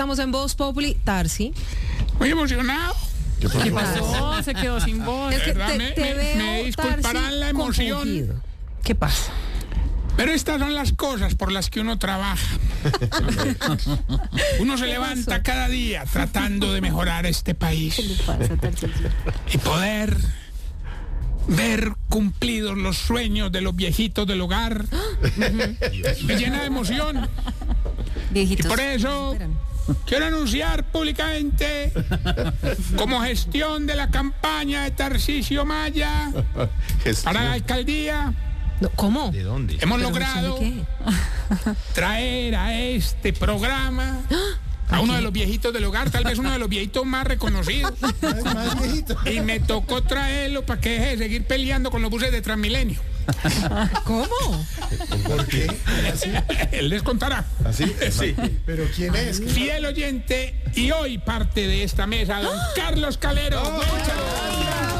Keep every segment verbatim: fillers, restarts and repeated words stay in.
estamos en Voz Populi. Tarsi. Muy emocionado. ¿Qué pasó? ¿Qué pasó? Se quedó sin voz. Es que ¿Verdad? te, Me- te me- veo, me disculparán Tarsi, la emoción. confundido. ¿Qué pasa? Pero estas son las cosas por las que uno trabaja. Uno se ¿Qué levanta pasó? cada día tratando de mejorar este país ¿Qué le pasa, Tarcisio? y poder ver cumplidos los sueños de los viejitos del hogar. Me llena de emoción. Y Viejitos. por eso Esperan. quiero anunciar públicamente, como gestión de la campaña de Tarcisio Maya para la alcaldía, No, ¿cómo? ¿De dónde? hemos ¿Pero logrado qué? traer a este programa a uno de los viejitos del hogar, tal vez uno de los viejitos más reconocidos. Más viejito. Y me tocó traerlo para que deje de seguir peleando con los buses de Transmilenio. ¿Cómo? ¿Por qué? Él les contará. ¿Así? Sí. ¿Pero quién es? Fiel oyente y hoy parte de esta mesa, don Carlos Calero. Muchas gracias.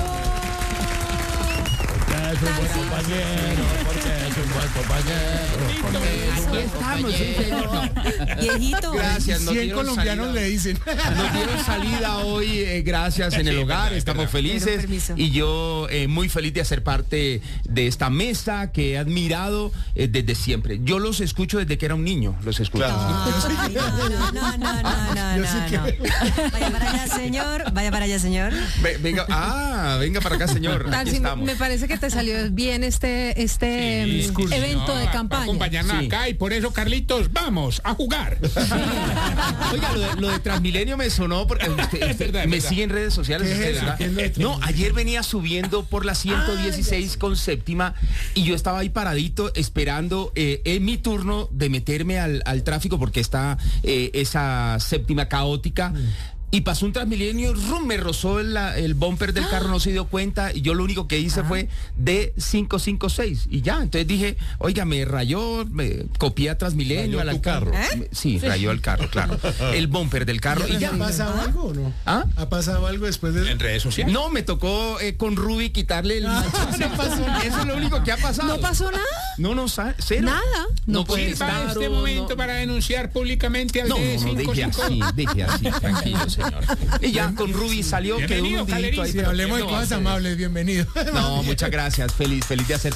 Es un buen compañero, porque es un buen compañero. Aquí estamos, sí, señor. Viejito. Gracias, nos cien dieron colombianos salida. le dicen. Nos dieron salida hoy, eh, gracias, en el hogar, estamos Pero felices permiso. y yo eh, muy feliz de hacer parte de esta mesa que he admirado eh, desde siempre. Yo los escucho desde que era un niño, los escucho. Ay, no, no, no, no, no, Yo sí no, no. Vaya para allá, señor. Vaya para allá, señor. Ve- venga, ah, venga para acá, señor. Aquí Tarsi, estamos. me parece que te salió bien este, este Sí, mm, evento no, de va- va a campaña. acompañarnos Sí. acá y por eso, Carlitos, vamos a jugar. Oiga, lo de, lo de Transmilenio me sonó porque usted, Es verdad, es me verdad. sigue en redes sociales. ¿Qué es usted, eso? ¿verdad? ¿Qué es lo de No, ayer venía subiendo por la ciento dieciséis con séptima y yo estaba ahí paradito esperando eh, en mi turno de meterme al, al tráfico porque está eh, esa séptima caótica. Y pasó un Transmilenio, rum, me rozó el, la- el bumper del carro, no se dio cuenta, y yo lo único que hice fue D cinco cinco seis, y ya, entonces dije, oiga, me rayó, me copié a Transmilenio. ¿Rayó al tu alcalde. carro? Me- Sí, rayó el carro, claro. El bumper del carro, y ¿Y ya. ¿Ha pasado algo o no? ¿Ah? ¿Ha pasado algo después de En redes sociales. No, me tocó eh, con Ruby quitarle el manchazo. no pasó nada. Eso es lo único que ha pasado. ¿No pasó nada? No, no, sa- cero. Nada. No, No puede puede Sirva estar. este o momento no- para denunciar públicamente al No, D no, no, cinco deje cinco. así, deje así, tranquilo, señor. Y ya con Ruby salió, quedó un Bienvenido, hundidito ahí. Calerito. Sí, pero- hablemos de no, cosas ustedes- amables, bienvenido. No, muchas gracias, feliz, feliz de hacer